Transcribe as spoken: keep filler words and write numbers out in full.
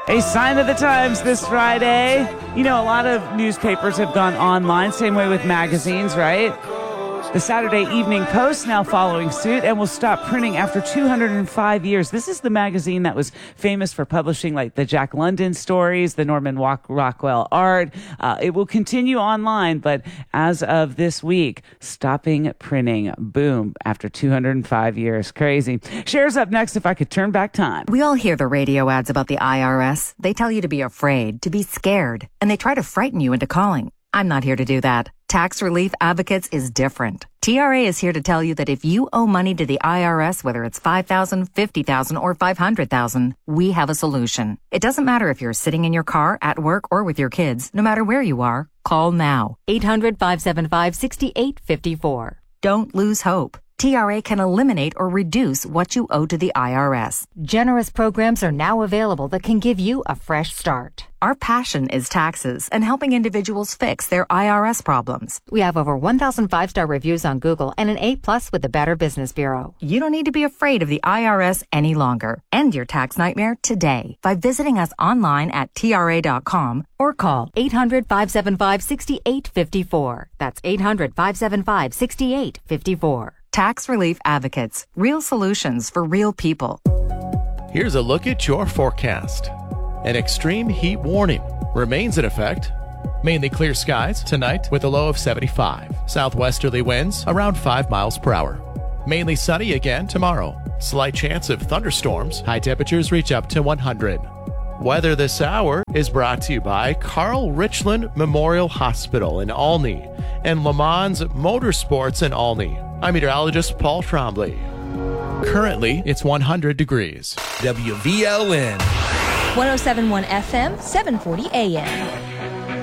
A sign of the times this Friday. You know, a lot of newspapers have gone online, same way with magazines, right? The Saturday Evening Post now following suit and will stop printing after two hundred five years. This is the magazine that was famous for publishing like the Jack London stories, the Norman Rock- Rockwell art. Uh, it will continue online, but as of this week, stopping printing. Boom, after two hundred five years. Crazy. Shares up next if I could turn back time. We all hear the radio ads about the I R S. They tell you to be afraid, to be scared, and they try to frighten you into calling. I'm not here to do that. Tax Relief Advocates is different. T R A is here to tell you that if you owe money to the I R S, whether it's five thousand dollars, fifty thousand dollars, or five hundred thousand dollars, we have a solution. It doesn't matter if you're sitting in your car, at work, or with your kids. No matter where you are, call now. eight hundred, five seven five, six eight five four. Don't lose hope. T R A can eliminate or reduce what you owe to the I R S. Generous programs are now available that can give you a fresh start. Our passion is taxes and helping individuals fix their I R S problems. We have over one thousand five-star reviews on Google and an A plus with the Better Business Bureau. You don't need to be afraid of the I R S any longer. End your tax nightmare today by visiting us online at T R A dot com or call eight hundred, five seven five, six eight five four. That's eight hundred, five seven five, six eight five four. Tax Relief Advocates. Real solutions for real people. Here's a look at your forecast. An extreme heat warning remains in effect. Mainly clear skies tonight with a low of seventy-five. Southwesterly winds around five miles per hour. Mainly sunny again tomorrow. Slight chance of thunderstorms. High temperatures reach up to one hundred. Weather this hour is brought to you by Carl Richland Memorial Hospital in Olney and Le Mans Motorsports in Olney. I'm meteorologist Paul Trombley. Currently, it's one hundred degrees. W V L N. one oh seven point one F M, seven forty A M.